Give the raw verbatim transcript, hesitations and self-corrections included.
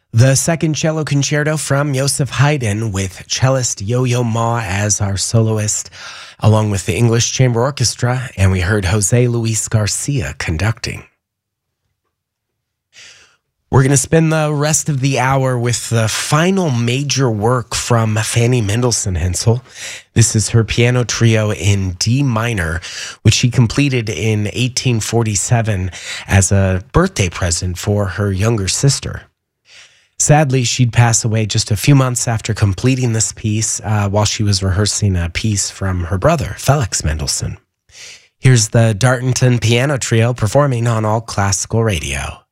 The second cello concerto from Joseph Haydn with cellist Yo-Yo Ma as our soloist, along with the English Chamber Orchestra, and we heard Jose Luis Garcia conducting. We're going to spend the rest of the hour with the final major work from Fanny Mendelssohn Hensel. This is her piano trio in D minor, which she completed in eighteen forty-seven as a birthday present for her younger sister. Sadly, she'd pass away just a few months after completing this piece uh, while she was rehearsing a piece from her brother, Felix Mendelssohn. Here's the Dartington Piano Trio performing on All Classical Radio.